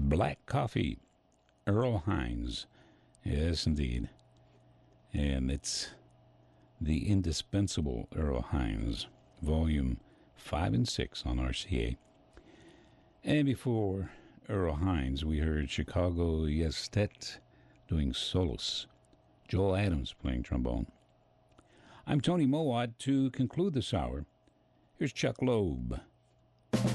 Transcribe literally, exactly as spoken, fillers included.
Black Coffee, Earl Hines. Yes, indeed. And it's the indispensable Earl Hines, volume five and six on R C A. And before Earl Hines, we heard Chicago Yestet doing Solos, Joel Adams playing trombone. I'm Tony Mowat. To conclude this hour, here's Chuck Loeb